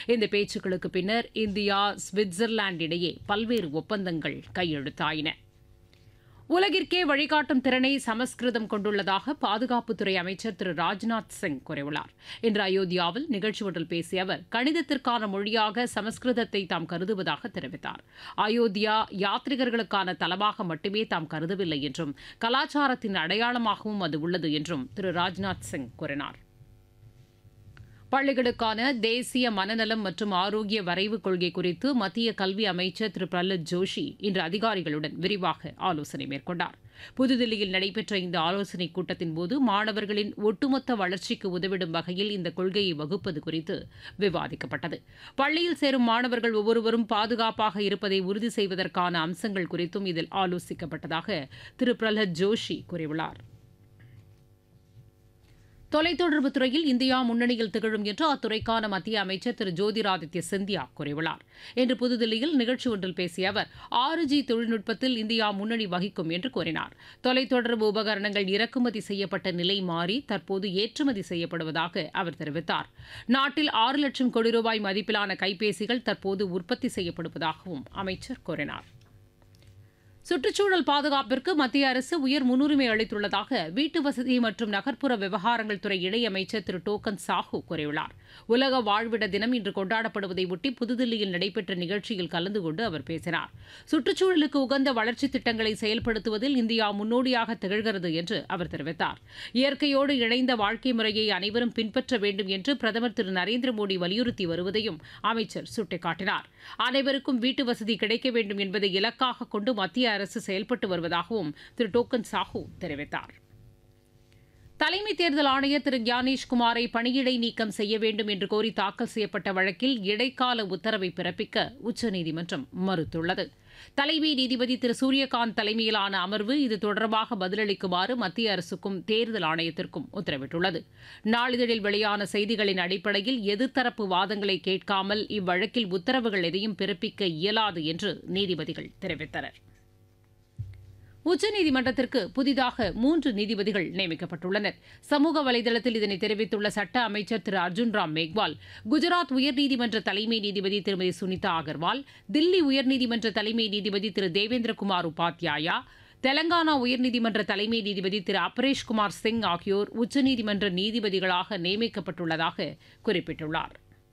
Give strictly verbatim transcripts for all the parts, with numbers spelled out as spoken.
இந்த பேச்சுக்களுக்கு பின்னர் India Switzerland இடையே பல்வேறு ஒப்பந்தங்கள் கையெழுத்தாயின. உலகிற்கே வழிகாட்டும் திறனை சமஸ்கிருதம் கொண்டுள்ளதாக பாதுகாப்புத்துறை அமைச்சர் திரு ராஜ்நாத் சிங் கூறியுள்ளார். இன்று அயோத்தியாவில் நிகழ்ச்சி ஒன்றில் பேசிய அவர் கணிதத்திற்கான மொழியாக சமஸ்கிருதத்தை தாம் கருதுவதாக தெரிவித்தார். அயோத்தியா யாத்ரிகர்களுக்கான தலமாக மட்டுமே தாம் கருதவில்லை என்றும் கலாச்சாரத்தின் அடையாளமாகவும் அது உள்ளது என்றும் திரு ராஜ்நாத் சிங் கூறினார். பள்ளிகளுக்கான தேசிய மனநலம் மற்றும் ஆரோக்கிய வரைவு கொள்கை குறித்து மத்திய கல்வி அமைச்சர் திரு பிரஹ்லாத் ஜோஷி இன்று அதிகாரிகளுடன் விரிவாக ஆலோசனை மேற்கொண்டார். புதுதில்லியில் நடைபெற்ற இந்த ஆலோசனைக் கூட்டத்தின்போது மாணவர்களின் ஒட்டுமொத்த வளர்ச்சிக்கு உதவிடும் வகையில் இந்த கொள்கையை வகுப்பது குறித்து விவாதிக்கப்பட்டது. பள்ளியில் சேரும் மாணவர்கள் ஒவ்வொருவரும் பாதுகாப்பாக இருப்பதை உறுதி செய்வதற்கான அம்சங்கள் குறித்தும் இதில் ஆலோசிக்கப்பட்டதாக திரு பிரஹ்லாத் ஜோஷி கூறியுள்ளார். தொலைத்தொடர்புத் துறையில் இந்தியா முன்னணியில் திகழும் என்று அத்துறைக்கான மத்திய அமைச்சர் திரு ஜோதிராதித்ய சிந்தியா கூறியுள்ளார். இன்று புதுதில்லியில் நிகழ்ச்சி ஒன்றில் பேசிய அவர் ஆறு ஜி தொழில்நுட்பத்தில் இந்தியா முன்னணி வகிக்கும் என்று கூறினார். தொலைத்தொடர்பு உபகரணங்கள் இறக்குமதி செய்யப்பட்ட நிலை மாறி தற்போது ஏற்றுமதி செய்யப்படுவதாக அவர் தெரிவித்தார். நாட்டில் ஆறு லட்சம் கோடி ரூபாய் மதிப்பிலான கைபேசிகள் தற்போது உற்பத்தி செய்யப்படுவதாகவும் அமைச்சர் கூறினார். சுற்றுச்சூழல் பாதுகாப்பிற்கு மத்திய அரசு உயர் முன்னுரிமை அளித்துள்ளதாக வீட்டு வசதி மற்றும் நகர்ப்புற விவகாரங்கள் துறை இணையமைச்சர் திரு டோக்கன் சாஹூ கூறியுள்ளார். உலக வாழ்விட தினம் இன்று கொண்டாடப்படுவதையொட்டி புதுதில்லியில் நடைபெற்ற நிகழ்ச்சியில் கலந்து கொண்டு அவர் பேசினார். சுற்றுச்சூழலுக்கு உகந்த வளர்ச்சித் திட்டங்களை செயல்படுத்துவதில் இந்தியா முன்னோடியாக திகழ்கிறது என்று அவர் தெரிவித்தார். இயற்கையோடு இணைந்த வாழ்க்கை முறையை அனைவரும் பின்பற்ற வேண்டும் என்று பிரதமர் திரு நரேந்திர மோடி வலியுறுத்தி வருவதையும் அமைச்சர் சுட்டிக்காட்டினார். அனைவருக்கும் வீட்டு வசதி கிடைக்க வேண்டும் என்பதை இலக்காக கொண்டு மத்திய அரசு செயல்பட்டு வருவதாகவும் திரு டோக்கன் சாஹூ தெரிவித்தார். தலைமை தேர்தல் ஆணையர் திரு ஞானேஷ்குமாரை பணியிடை நீக்கம் செய்ய வேண்டும் என்று கோரி தாக்கல் செய்யப்பட்ட வழக்கில் இடைக்கால உத்தரவை பிறப்பிக்க உச்சநீதிமன்றம் மறுத்துள்ளது. தலைமை நீதிபதி திரு சூரியகாந்த் தலைமையிலான அமர்வு இது தொடர்பாக பதிலளிக்குமாறு மத்திய அரசுக்கும் தேர்தல் ஆணையத்திற்கும் உத்தரவிட்டுள்ளது. நாளிதழில் வெளியான செய்திகளின் அடிப்படையில் எதிர்த்தரப்பு வாதங்களை கேட்காமல் இவ்வழக்கில் உத்தரவுகள் எதையும் பிறப்பிக்க இயலாது என்று நீதிபதிகள் தெரிவித்தனர். உச்சநீதிமன்றத்திற்கு புதிதாக மூன்று நீதிபதிகள் நியமிக்கப்பட்டுள்ளனர். சமூக வலைதளத்தில் இதனை தெரிவித்துள்ள சட்ட அமைச்சர் திரு அர்ஜுன் ராம் மேக்வால், குஜராத் உயர்நீதிமன்ற தலைமை நீதிபதி திருமதி சுனிதா அகர்வால், தில்லி உயர்நீதிமன்ற தலைமை நீதிபதி திரு தேவேந்திரகுமார் உபாத்யாயா, தெலங்கானா உயர்நீதிமன்ற தலைமை நீதிபதி திரு அபரேஷ்குமார் சிங் ஆகியோர் உச்சநீதிமன்ற நீதிபதிகளாக நியமிக்கப்பட்டுள்ளதாக குறிப்பிட்டுள்ளார்.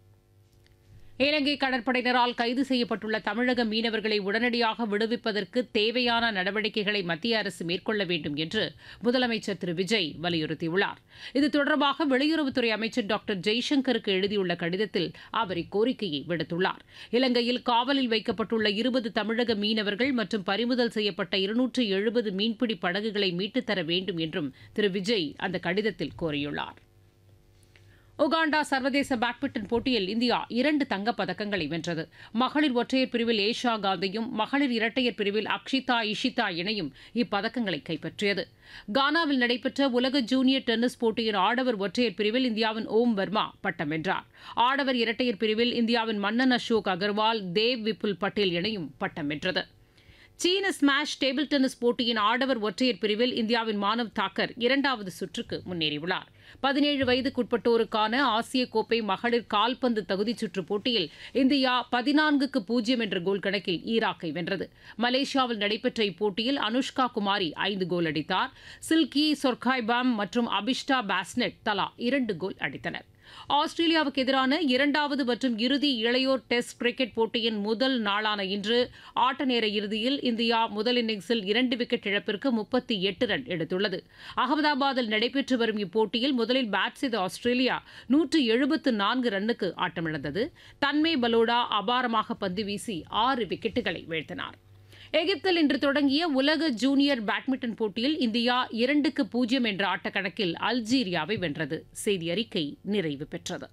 இலங்கை கடற்படையினரால் கைது செய்யப்பட்டுள்ள தமிழக மீனவர்களை உடனடியாக விடுவிப்பதற்கு தேவையான நடவடிக்கைகளை மத்திய அரசு மேற்கொள்ள வேண்டும் என்று முதலமைச்சர் திரு விஜய் வலியுறுத்தியுள்ளார். இது தொடர்பாக வெளியுறவுத்துறை அமைச்சர் டாக்டர் ஜெய்சங்கருக்கு எழுதியுள்ள கடிதத்தில் அவர் இக்கோரிக்கையை விடுத்துள்ளார். இலங்கையில் காவலில் வைக்கப்பட்டுள்ள இருபது தமிழக மீனவர்கள் மற்றும் பறிமுதல் செய்யப்பட்ட இருநூற்று எழுபது மீன்பிடி படகுகளை மீட்டுத் தர வேண்டும் என்றும் திரு விஜய் அந்த கடிதத்தில் கோரியுள்ளார். உகாண்டா சர்வதேச பேட்மிண்டன் போட்டியில் இந்தியா இரண்டு தங்கப் பதக்கங்களை வென்றது. மகளிர் ஒற்றையர் பிரிவில் ஏஷா காந்தியும் மகளிர் இரட்டையர் பிரிவில் அக்ஷிதா இஷிதா இணையும் இப்பதக்கங்களை கைப்பற்றியது. கானாவில் நடைபெற்ற உலக ஜூனியர் டென்னிஸ் போட்டியின் ஆடவர் ஒற்றையர் பிரிவில் இந்தியாவின் ஓம் வர்மா பட்டம் வென்றார். ஆடவர் இரட்டையர் பிரிவில் இந்தியாவின் மன்னன் அசோக் அகர்வால், தேவ் விபுல் பட்டேல் இணையும் பட்டம் வென்றது. சீன ஸ்மாஷ் டேபிள் டென்னிஸ் போட்டியின் ஆடவர் ஒற்றையர் பிரிவில் இந்தியாவின் மானவ் தாக்கர் இரண்டாவது சுற்றுக்கு முன்னேறியுள்ளார். பதினேழு வயதுக்குட்பட்டோருக்கான ஆசிய கோப்பை மகளிர் கால்பந்து தகுதிச் சுற்றுப் போட்டியில் இந்தியா பதினான்குக்கு பூஜ்ஜியம் என்ற கோல் கணக்கில் ஈராக்கை வென்றது. மலேசியாவில் நடைபெற்ற இப்போட்டியில் அனுஷ்கா குமாரி ஐந்து கோல் அடித்தார். சில்கி சொர்காய்பாம் மற்றும் அபிஷ்டா பாஸ்னெட் தலா இரண்டு கோல் அடித்தனர். ஆஸ்திரேலியாவுக்கு எதிரான இரண்டாவது மற்றும் இறுதி இளையோர் டெஸ்ட் கிரிக்கெட் போட்டியின் முதல் நாளான இன்று ஆட்ட நேர இறுதியில் இந்தியா முதல் இன்னிங்ஸில் இரண்டு விக்கெட் இழப்பிற்கு முப்பத்தி எட்டு ரன் எடுத்துள்ளது. அகமதாபாத்தில் நடைபெற்று வரும் இப்போட்டியில் முதலில் பேட் செய்த ஆஸ்திரேலியா நூற்று எழுபத்து நான்கு ரன்னுக்கு ஆட்டமிழந்தது. தன்மே பலோடா அபாரமாக பந்து வீசி ஆறு விக்கெட்டுகளை வீழ்த்தினார். எகிப்தில் இன்று தொடங்கிய உலக ஜூனியர் பேட்மிண்டன் போட்டியில் இந்தியா இரண்டுக்கு பூஜ்ஜியம் என்ற ஆட்டக்கணக்கில் அல்ஜீரியாவை வென்றது. செய்தி அறிக்கை நிறைவு பெற்றது.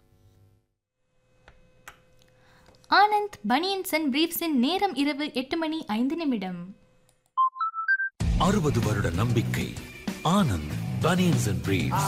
ஆனந்த் பனியன்ஸ் அண்ட் பிரீஃப்ஸின் நேரம் இரவு எட்டு மணி ஐந்து நிமிடம். அறுபது வருட நம்பிக்கை. Anand banians and briefs.